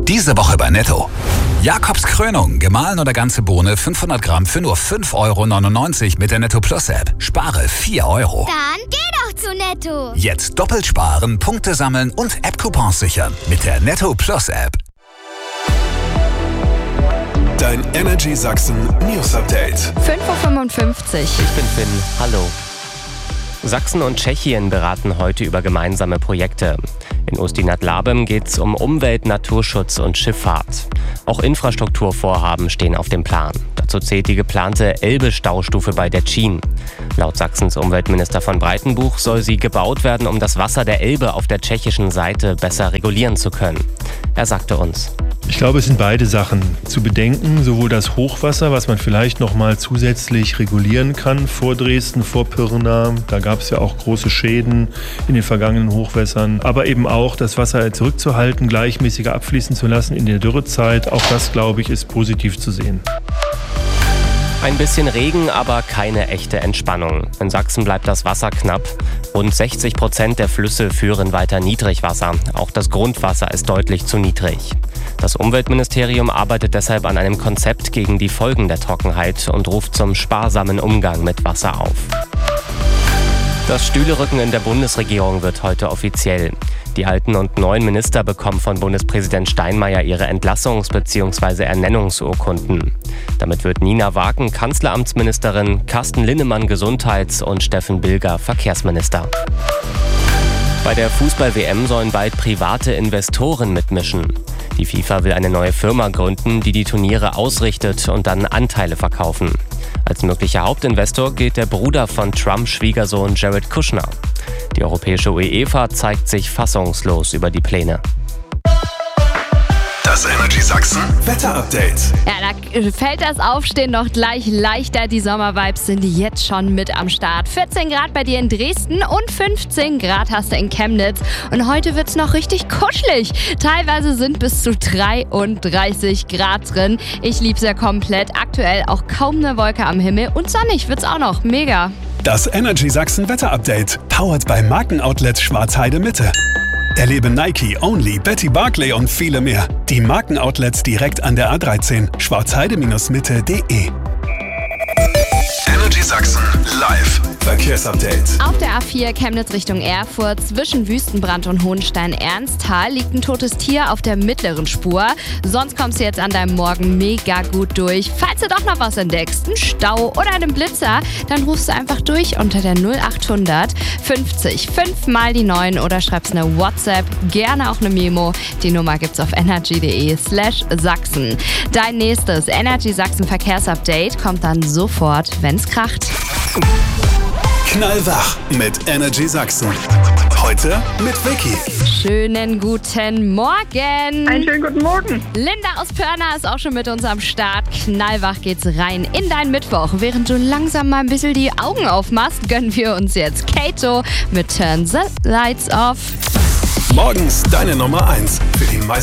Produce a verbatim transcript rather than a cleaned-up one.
Diese Woche bei Netto. Jakobs Krönung, gemahlen oder ganze Bohne fünfhundert Gramm für nur fünf Euro neunundneunzig mit der Netto Plus App. Spare vier Euro. Dann geh doch zu Netto. Jetzt doppelt sparen, Punkte sammeln und App-Coupons sichern mit der Netto Plus App. Dein Energy Sachsen News Update. fünf Uhr fünfundfünfzig. Ich bin Finn. Hallo. Sachsen und Tschechien beraten heute über gemeinsame Projekte. In Ústí-nad-Labem geht es um Umwelt, Naturschutz und Schifffahrt. Auch Infrastrukturvorhaben stehen auf dem Plan. Dazu zählt die geplante Elbe-Staustufe bei Detschin. Laut Sachsens Umweltminister von Breitenbuch soll sie gebaut werden, um das Wasser der Elbe auf der tschechischen Seite besser regulieren zu können. Er sagte uns: Ich glaube, es sind beide Sachen zu bedenken. Sowohl das Hochwasser, was man vielleicht noch mal zusätzlich regulieren kann vor Dresden, vor Pirna. Da gab es ja auch große Schäden in den vergangenen Hochwässern. Aber eben auch das Wasser zurückzuhalten, gleichmäßiger abfließen zu lassen in der Dürrezeit. Auch das, glaube ich, ist positiv zu sehen. Ein bisschen Regen, aber keine echte Entspannung. In Sachsen bleibt das Wasser knapp. Rund sechzig Prozent der Flüsse führen weiter Niedrigwasser. Auch das Grundwasser ist deutlich zu niedrig. Das Umweltministerium arbeitet deshalb an einem Konzept gegen die Folgen der Trockenheit und ruft zum sparsamen Umgang mit Wasser auf. Das Stühlerücken in der Bundesregierung wird heute offiziell. Die alten und neuen Minister bekommen von Bundespräsident Steinmeier ihre Entlassungs- bzw. Ernennungsurkunden. Damit wird Nina Waken Kanzleramtsministerin, Carsten Linnemann Gesundheits- und Steffen Bilger Verkehrsminister. Bei der Fußball-W M sollen bald private Investoren mitmischen. Die FIFA will eine neue Firma gründen, die die Turniere ausrichtet und dann Anteile verkaufen. Als möglicher Hauptinvestor gilt der Bruder von Trumps Schwiegersohn Jared Kushner. Die europäische UEFA zeigt sich fassungslos über die Pläne. Das Energy Sachsen Wetter Update. Ja, da fällt das Aufstehen noch gleich leichter. Die Sommervibes sind jetzt schon mit am Start. vierzehn Grad bei dir in Dresden und fünfzehn Grad hast du in Chemnitz. Und heute wird's noch richtig kuschelig. Teilweise sind bis zu dreiunddreißig Grad drin. Ich lieb's ja komplett. Aktuell auch kaum eine Wolke am Himmel. Und sonnig wird's auch noch. Mega. Das Energy Sachsen Wetter Update. Powered bei Markenoutlet Schwarzheide Mitte. Erlebe Nike, Only, Betty Barclay und viele mehr. Die Markenoutlets direkt an der A dreizehn. schwarzheide Mitte punkt de. Energy Sachsen live. Verkehrsupdate. Auf der A vier Chemnitz Richtung Erfurt zwischen Wüstenbrand und Hohenstein-Ernsthal liegt ein totes Tier auf der mittleren Spur. Sonst kommst du jetzt an deinem Morgen mega gut durch. Falls du doch noch was entdeckst, einen Stau oder einen Blitzer, dann rufst du einfach durch unter der null achthundert fünfzig fünf mal die neun oder schreibst eine WhatsApp, gerne auch eine Memo. Die Nummer gibt's auf energy.de slash Sachsen. Dein nächstes Energy Sachsen Verkehrsupdate kommt dann sofort, wenn's kracht. Knallwach mit Energy Sachsen. Heute mit Vicky. Schönen guten Morgen. Einen schönen guten Morgen. Linda aus Pirna ist auch schon mit uns am Start. Knallwach geht's rein in deinen Mittwoch. Während du langsam mal ein bisschen die Augen aufmachst, gönnen wir uns jetzt Kato mit Turn the Lights Off. Morgens deine Nummer eins für die meisten